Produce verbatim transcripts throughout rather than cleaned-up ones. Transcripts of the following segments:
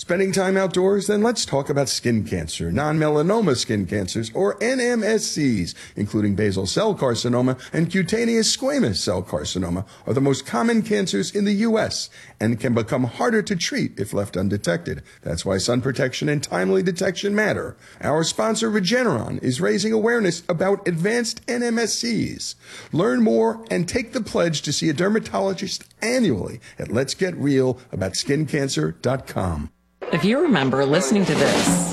Spending time outdoors? Then let's talk about skin cancer. Non-melanoma skin cancers, or N M S Cs, including basal cell carcinoma and cutaneous squamous cell carcinoma, are the most common cancers in the U S and can become harder to treat if left undetected. That's why sun protection and timely detection matter. Our sponsor, Regeneron, is raising awareness about advanced N M S Cs. Learn more and take the pledge to see a dermatologist annually at lets get real about skin cancer dot com. If you remember listening to this,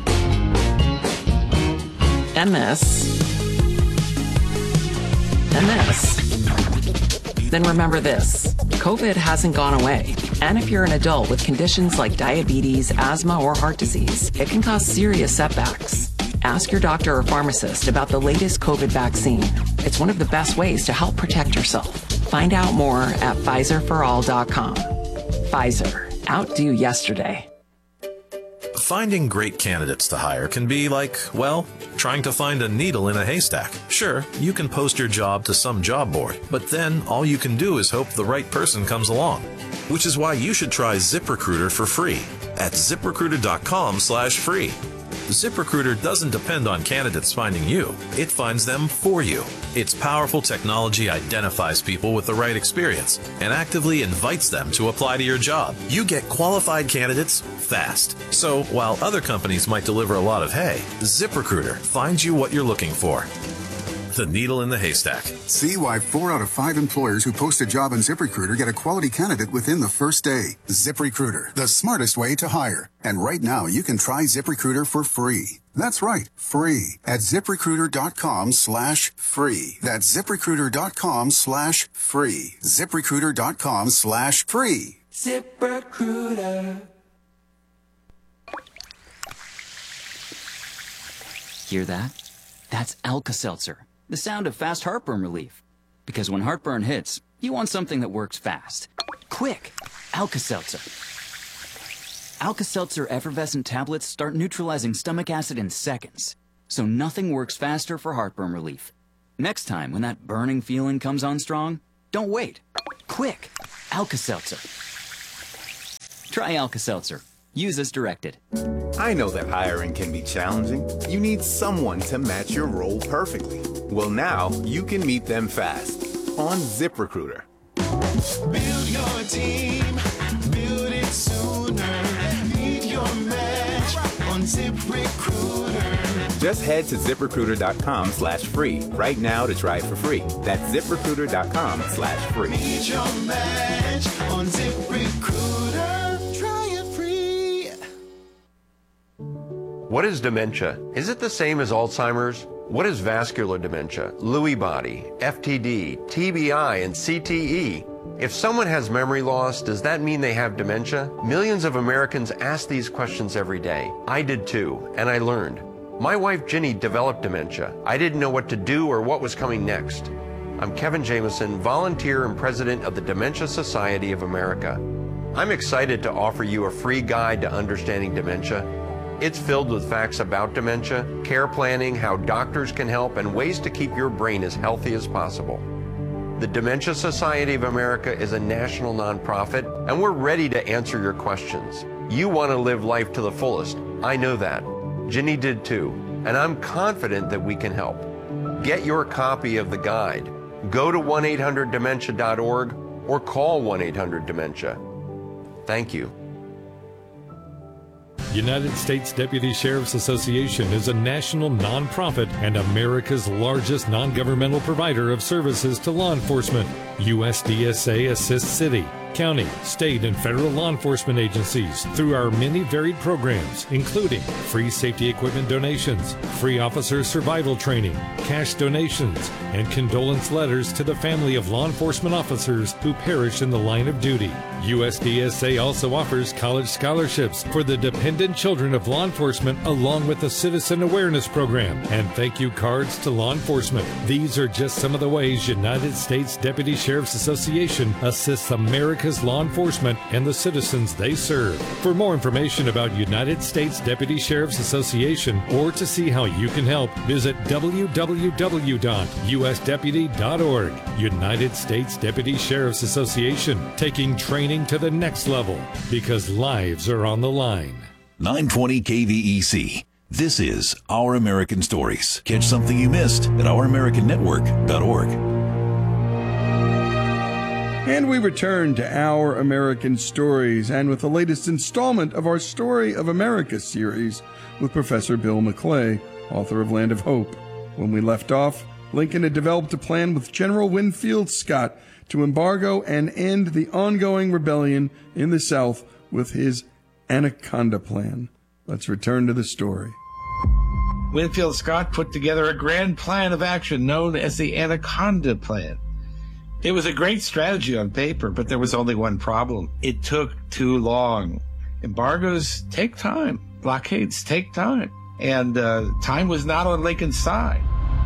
and this, and this, then remember this. COVID hasn't gone away. And if you're an adult with conditions like diabetes, asthma, or heart disease, it can cause serious setbacks. Ask your doctor or pharmacist about the latest COVID vaccine. It's one of the best ways to help protect yourself. Find out more at Pfizer for all dot com. Pfizer. Outdo yesterday. Finding great candidates to hire can be like, well, trying to find a needle in a haystack. Sure, you can post your job to some job board, but then all you can do is hope the right person comes along. Which is why you should try ZipRecruiter for free at ziprecruiter dot com slash free. ZipRecruiter doesn't depend on candidates finding you. It finds them for you. Its powerful technology identifies people with the right experience and actively invites them to apply to your job. You get qualified candidates fast. So while other companies might deliver a lot of hay, ZipRecruiter finds you what you're looking for. The needle in the haystack. See why four out of five employers who post a job on ZipRecruiter get a quality candidate within the first day. ZipRecruiter, the smartest way to hire. And right now, you can try ZipRecruiter for free. That's right, free at ziprecruiter dot com slash free. That's ziprecruiter dot com slash free. ziprecruiter dot com slash free. ZipRecruiter. Hear that? That's Alka-Seltzer. The sound of fast heartburn relief. Because when heartburn hits, you want something that works fast. Quick! Alka-Seltzer. Alka-Seltzer effervescent tablets start neutralizing stomach acid in seconds. So nothing works faster for heartburn relief. Next time when that burning feeling comes on strong, don't wait. Quick! Alka-Seltzer. Try Alka-Seltzer. Use as directed. I know that hiring can be challenging. You need someone to match your role perfectly. Well, now you can meet them fast on ZipRecruiter. Build your team, build it sooner. Meet your match on ZipRecruiter. Just head to ziprecruiter dot com slash free right now to try it for free. That's ziprecruiter dot com slash free. Meet your match on ZipRecruiter. What is dementia? Is it the same as Alzheimer's? What is vascular dementia, Lewy body, F T D, T B I, and C T E? If someone has memory loss, does that mean they have dementia? Millions of Americans ask these questions every day. I did too, and I learned. My wife Ginny developed dementia. I didn't know what to do or what was coming next. I'm Kevin Jameson, volunteer and president of the Dementia Society of America. I'm excited to offer you a free guide to understanding dementia. It's filled with facts about dementia, care planning, how doctors can help, and ways to keep your brain as healthy as possible. The Dementia Society of America is a national nonprofit, and we're ready to answer your questions. You want to live life to the fullest. I know that. Ginny did too, and I'm confident that we can help. Get your copy of the guide. Go to one eight hundred dementia dot org or call one eight hundred dementia. Thank you. United States Deputy Sheriff's Association is a national nonprofit and America's largest non-governmental provider of services to law enforcement. U S D S A assists city, county, state, and federal law enforcement agencies through our many varied programs, including free safety equipment donations, free officer survival training, cash donations, and condolence letters to the family of law enforcement officers who perish in the line of duty. U S D S A also offers college scholarships for the dependent children of law enforcement, along with a citizen awareness program and thank you cards to law enforcement. These are just some of the ways United States Deputy Sheriff's Association assists America's America's law enforcement and the citizens they serve. For more information about United States Deputy Sheriff's Association or to see how you can help, visit w w w dot u s deputy dot org. United States Deputy Sheriff's Association, taking training to the next level because lives are on the line. nine twenty K V E C. This is Our American Stories. Catch something you missed at our american network dot org. And we return to Our American Stories, and with the latest installment of our Story of America series with Professor Bill McClay, author of Land of Hope. When we left off, Lincoln had developed a plan with General Winfield Scott to embargo and end the ongoing rebellion in the South with his Anaconda Plan. Let's return to the story. Winfield Scott put together a grand plan of action known as the Anaconda Plan. It was a great strategy on paper, but there was only one problem. It took too long. Embargoes take time. Blockades take time. And uh, time was not on Lincoln's side.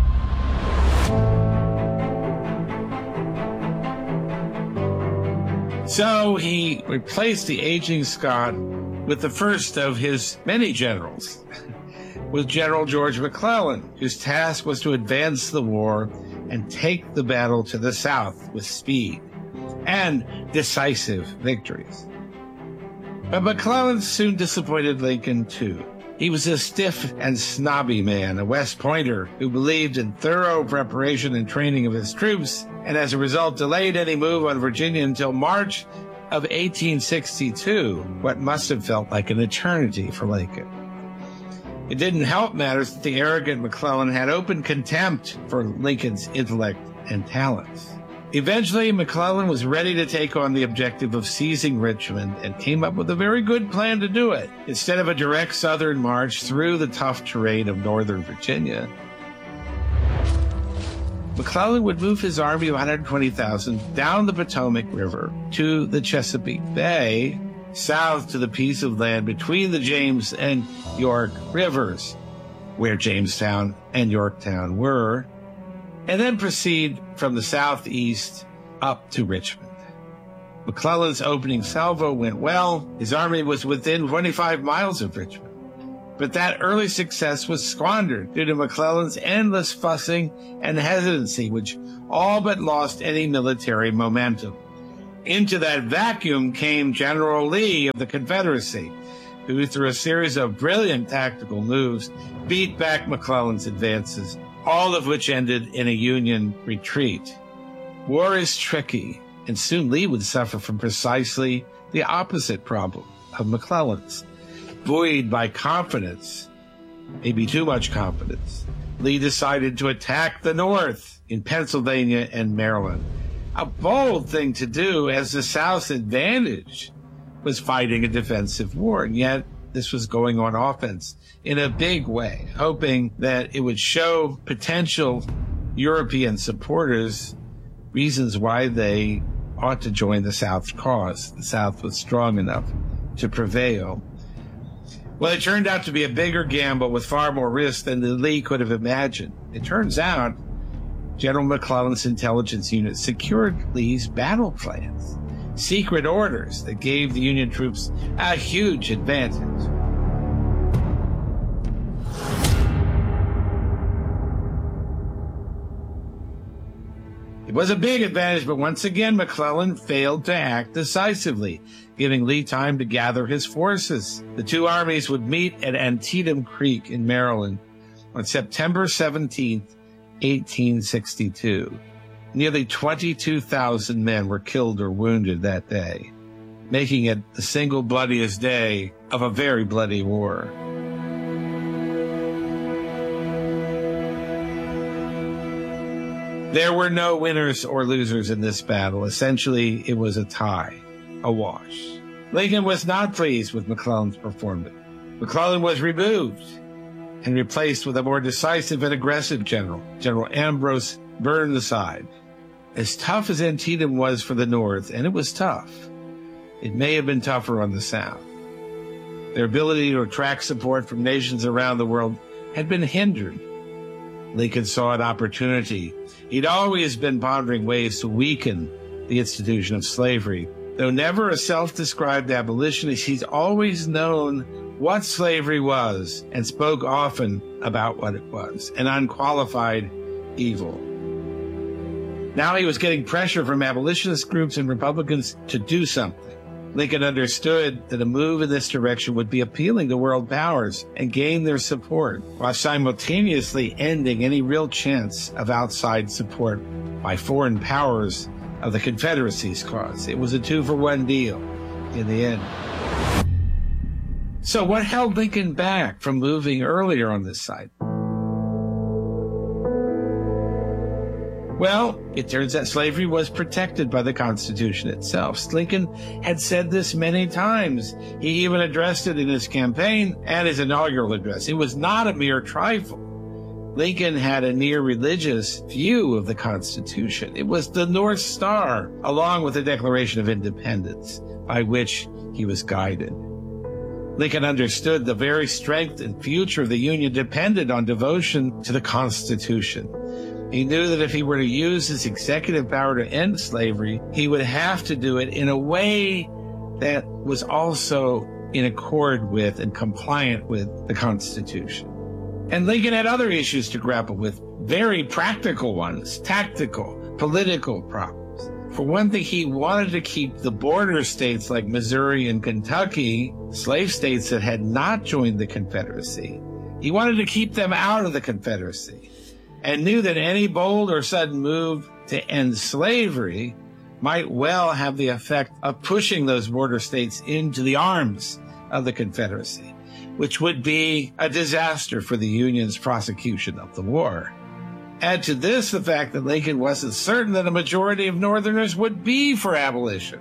So he replaced the aging Scott with the first of his many generals, with General George McClellan, whose task was to advance the war and take the battle to the South with speed and decisive victories. But McClellan soon disappointed Lincoln, too. He was a stiff and snobby man, a West Pointer who believed in thorough preparation and training of his troops, and as a result delayed any move on Virginia until March of eighteen sixty-two, what must have felt like an eternity for Lincoln. It didn't help matters that the arrogant McClellan had open contempt for Lincoln's intellect and talents. Eventually, McClellan was ready to take on the objective of seizing Richmond and came up with a very good plan to do it. Instead of a direct southern march through the tough terrain of northern Virginia, McClellan would move his army of one hundred twenty thousand down the Potomac River to the Chesapeake Bay, south to the piece of land between the James and York Rivers, where Jamestown and Yorktown were, and then proceed from the southeast up to Richmond. McClellan's opening salvo went well. His army was within twenty-five miles of Richmond. But that early success was squandered due to McClellan's endless fussing and hesitancy, which all but lost any military momentum. Into that vacuum came General Lee of the Confederacy, who, through a series of brilliant tactical moves, beat back McClellan's advances, all of which ended in a Union retreat. War is tricky, and soon Lee would suffer from precisely the opposite problem of McClellan's. Buoyed by confidence, maybe too much confidence, Lee decided to attack the North in Pennsylvania and Maryland. A bold thing to do, as the South's advantage was fighting a defensive war, and yet this was going on offense in a big way, hoping that it would show potential European supporters reasons why they ought to join the South's cause. The South was strong enough to prevail. Well, it turned out to be a bigger gamble with far more risk than the Lee could have imagined. It turns out General McClellan's intelligence unit secured Lee's battle plans, secret orders that gave the Union troops a huge advantage. It was a big advantage, but once again, McClellan failed to act decisively, giving Lee time to gather his forces. The two armies would meet at Antietam Creek in Maryland on September seventeenth, eighteen sixty-two. Nearly twenty-two thousand men were killed or wounded that day, making it the single bloodiest day of a very bloody war. There were no winners or losers in this battle. Essentially, it was a tie, a wash. Lincoln was not pleased with McClellan's performance. McClellan was removed and replaced with a more decisive and aggressive general, General Ambrose Burnside. As tough as Antietam was for the North, and it was tough, it may have been tougher on the South. Their ability to attract support from nations around the world had been hindered. Lincoln saw an opportunity. He'd always been pondering ways to weaken the institution of slavery Though never a self-described abolitionist, he's always known what slavery was and spoke often about what it was, an unqualified evil. Now he was getting pressure from abolitionist groups and Republicans to do something. Lincoln understood that a move in this direction would be appealing to world powers and gain their support, while simultaneously ending any real chance of outside support by foreign powers of the Confederacy's cause. It was a two-for-one deal in the end. So what held Lincoln back from moving earlier on this side? Well, it turns out slavery was protected by the Constitution itself. Lincoln had said this many times. He even addressed it in his campaign and his inaugural address. It was not a mere trifle. Lincoln had a near religious view of the Constitution. It was the North Star, along with the Declaration of Independence, by which he was guided. Lincoln understood the very strength and future of the Union depended on devotion to the Constitution. He knew that if he were to use his executive power to end slavery, he would have to do it in a way that was also in accord with and compliant with the Constitution. And Lincoln had other issues to grapple with, very practical ones, tactical, political problems. For one thing, he wanted to keep the border states like Missouri and Kentucky, slave states that had not joined the Confederacy. He wanted to keep them out of the Confederacy, and knew that any bold or sudden move to end slavery might well have the effect of pushing those border states into the arms of the Confederacy, which would be a disaster for the Union's prosecution of the war. Add to this the fact that Lincoln wasn't certain that a majority of Northerners would be for abolition.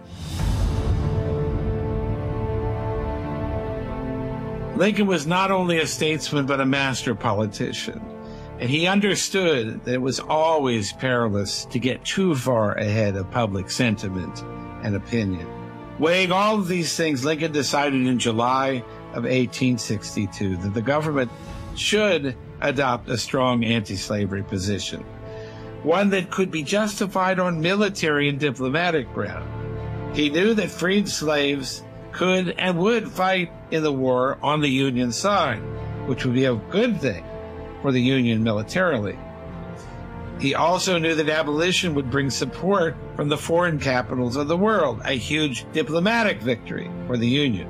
Lincoln was not only a statesman, but a master politician. And he understood that it was always perilous to get too far ahead of public sentiment and opinion. Weighing all of these things, Lincoln decided in July of eighteen sixty-two that the government should adopt a strong anti-slavery position, one that could be justified on military and diplomatic ground. He knew that freed slaves could and would fight in the war on the Union side, which would be a good thing for the Union militarily. He also knew that abolition would bring support from the foreign capitals of the world, a huge diplomatic victory for the Union.